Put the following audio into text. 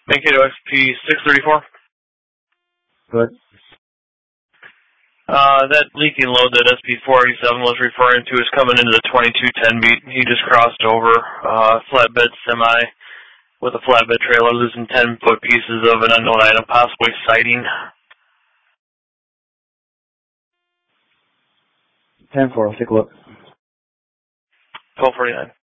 Mankato XP 634. Good. That leaking load that SP487 was referring to is coming into the 2210 beat. He just crossed over flatbed semi with a flatbed trailer, losing 10-foot pieces of an unknown item, possibly sighting. 10-4, I'll take a look. 1249.